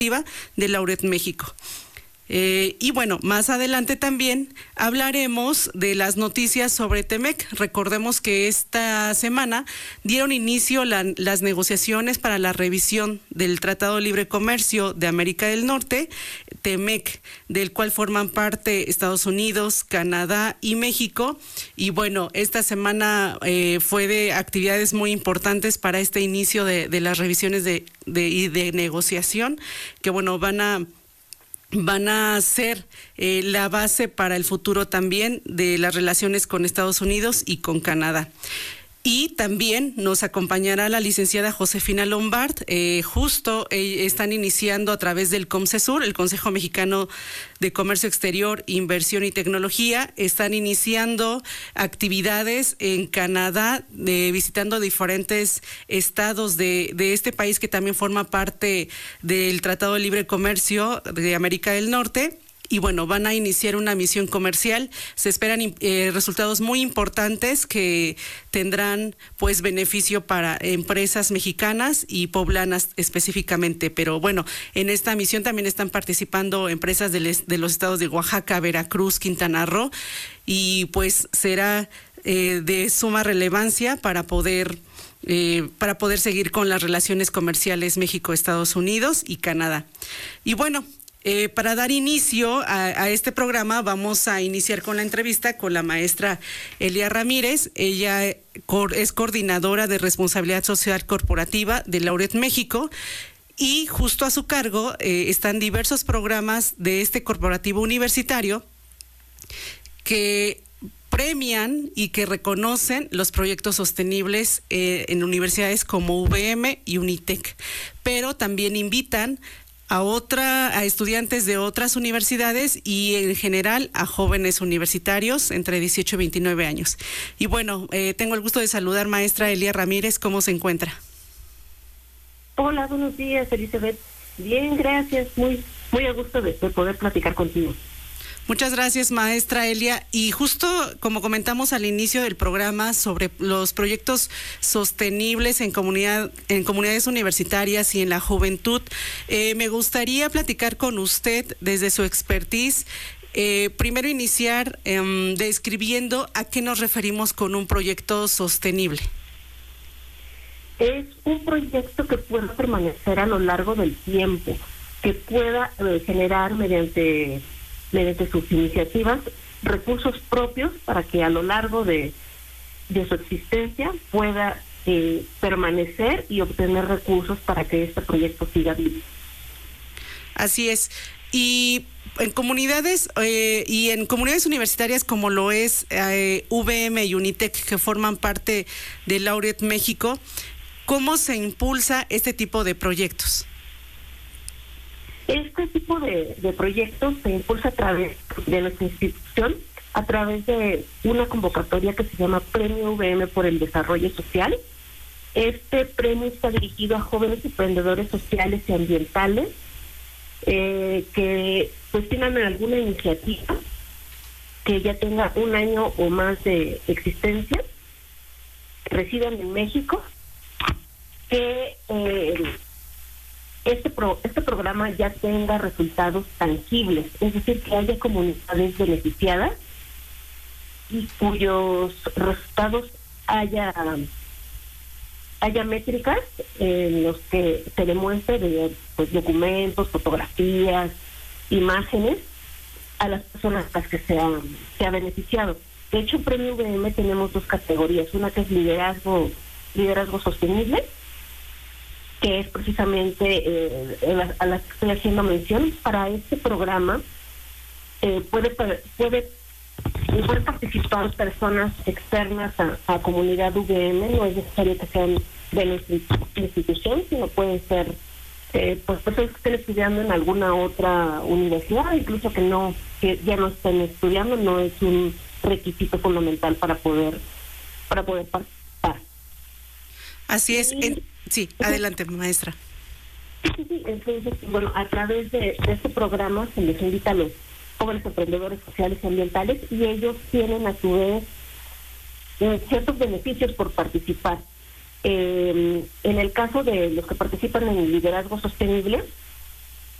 de Laureate México. Y bueno, más adelante también hablaremos de las noticias sobre TEMEC. Recordemos que esta semana dieron inicio las negociaciones para la revisión del Tratado de Libre Comercio de América del Norte, TEMEC, del cual forman parte Estados Unidos, Canadá y México. Y bueno, esta semana fue de actividades muy importantes para este inicio de las revisiones de negociación, que bueno, van a ser la base para el futuro también de las relaciones con Estados Unidos y con Canadá. Y también nos acompañará la licenciada Josefina Lombard. Están iniciando a través del COMCESUR, el Consejo Mexicano de Comercio Exterior, Inversión y Tecnología. Están iniciando actividades en Canadá, visitando diferentes estados de este país que también forma parte del Tratado de Libre Comercio de América del Norte. Y bueno, van a iniciar una misión comercial. Se esperan resultados muy importantes que tendrán pues beneficio para empresas mexicanas y poblanas específicamente. Pero bueno, en esta misión también están participando empresas de los estados de Oaxaca, Veracruz, Quintana Roo, y pues será de suma relevancia para poder seguir con las relaciones comerciales México-Estados Unidos y Canadá. Y bueno, para dar inicio a este programa, vamos a iniciar con la entrevista con la maestra Elia Ramírez. Ella es coordinadora de responsabilidad social corporativa de Laureate México, y justo a su cargo están diversos programas de este corporativo universitario que premian y que reconocen los proyectos sostenibles en universidades como UVM y Unitec, pero también invitan a estudiantes de otras universidades y en general a jóvenes universitarios entre 18 y 29 años. Y bueno, tengo el gusto de saludar maestra Elia Ramírez. ¿Cómo se encuentra? Hola, buenos días, Elizabeth. Bien, gracias. Muy a gusto de poder platicar contigo. Muchas gracias, maestra Elia. Y justo como comentamos al inicio del programa sobre los proyectos sostenibles en comunidades universitarias y en la juventud, me gustaría platicar con usted desde su expertise. Primero iniciar describiendo a qué nos referimos con un proyecto sostenible. Es un proyecto que pueda permanecer a lo largo del tiempo, que pueda generar mediante sus iniciativas recursos propios para que a lo largo de su existencia pueda permanecer y obtener recursos para que este proyecto siga vivo. Así es. Y en comunidades universitarias como lo es UVM y Unitec, que forman parte de Laureate México, ¿cómo se impulsa este tipo de proyectos? Este tipo de proyectos se impulsa a través de nuestra institución, a través de una convocatoria que se llama Premio VM por el Desarrollo Social. Este premio está dirigido a jóvenes emprendedores sociales y ambientales que pues tienen alguna iniciativa que ya tenga un año o más de existencia, residan en México, que este programa ya tenga resultados tangibles, es decir, que haya comunidades beneficiadas y cuyos resultados haya métricas en los que se demuestre pues, documentos, fotografías, imágenes a las personas a las que se ha beneficiado. De hecho, en Premio VM tenemos dos categorías, una que es liderazgo sostenible, que es precisamente a las que estoy haciendo mención. Para este programa puede participar personas externas a comunidad UVM, no es necesario que sean de nuestra institución, sino pueden ser pues personas que estén estudiando en alguna otra universidad, incluso que ya no estén estudiando, no es un requisito fundamental para poder participar. Así es. Sí, adelante, maestra. Sí. Entonces, bueno, a través de este programa se les invita a los jóvenes emprendedores sociales y ambientales, y ellos tienen a su vez ciertos beneficios por participar. En el caso de los que participan en el liderazgo sostenible,